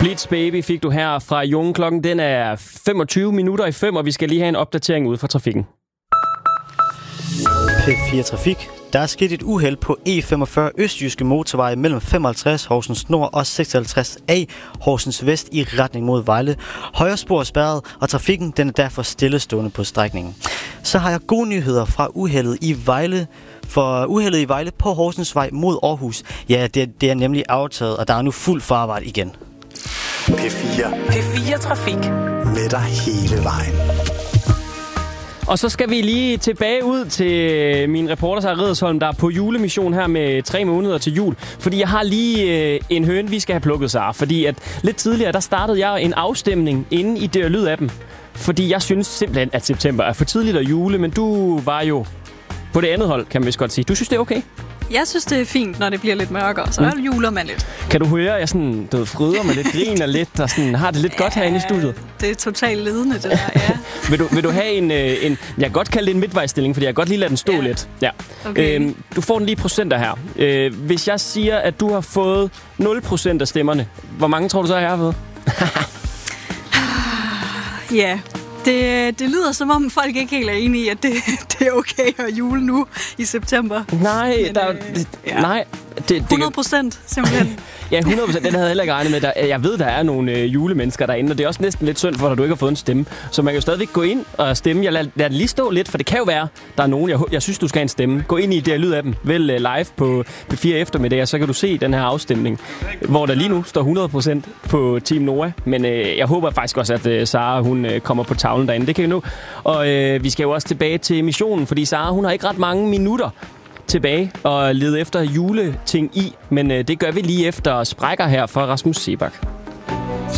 Blitz Baby fik du her fra Jungen. Klokken den er 5:25, og vi skal lige have en opdatering ude fra trafikken. P4 Trafik. Der er sket et uheld på E45 Østjyske Motorvej mellem 55 Horsens Nord og 56A Horsens Vest i retning mod Vejle. Højre spor er spærret, og trafikken den er derfor stillestående på strækningen. Så har jeg gode nyheder fra uheldet i Vejle. For uheldet i Vejle på Horsensvej mod Aarhus, ja, det er nemlig aftaget, og der er nu fuld farvart igen. P4 Trafik. Med dig hele vejen. Og så skal vi lige tilbage ud til min reporter, Sarah Riddersholm, der er på julemission her med 3 måneder til jul. Fordi jeg har lige en høne, vi skal have plukket, Sarah. Fordi at lidt tidligere, der startede jeg en afstemning inde i Det Lyd-appen. Fordi jeg synes simpelthen, at september er for tidligt at jule, men du var jo på det andet hold, kan man vist godt sige. Du synes, det er okay? Jeg synes, det er fint, når det bliver lidt mørkere, så juler man lidt. Kan du høre, at jeg sådan, fryder mig lidt, griner lidt, og sådan, har det lidt godt herinde i studiet? Det er totalt ledende, det der, ja. vil du have en, jeg kan godt kalde det en midtvejsstilling, fordi jeg kan godt lige lade den stå lidt. Ja. Okay. Du får den lige procenter her. Hvis jeg siger, at du har fået 0% af stemmerne, hvor mange tror du så, jeg har fået? Ja, det lyder som om folk ikke helt er enige i, at det er okay at jule nu i september. Nej, men, nej. 100% simpelthen. Ja, 100%. Den havde jeg heller ikke regnet med. Jeg ved, der er nogle julemennesker derinde, og det er også næsten lidt synd for dig, at du ikke har fået en stemme. Så man kan jo stadigvæk gå ind og stemme. Jeg lader den lige stå lidt, for det kan jo være, der er nogen, jeg synes, du skal have en stemme. Gå ind i Det Lyd-appen, vælg live på P4 eftermiddag, og så kan du se den her afstemning, hvor der lige nu står 100% på Team Noah. Men jeg håber faktisk også, at Sarah, hun kommer på tavlen derinde. Det kan vi nu. Og vi skal jo også tilbage til missionen, fordi Sarah, hun har ikke ret mange minutter tilbage og lede efter juleting i, men det gør vi lige efter sprækker her fra Rasmus Sebak.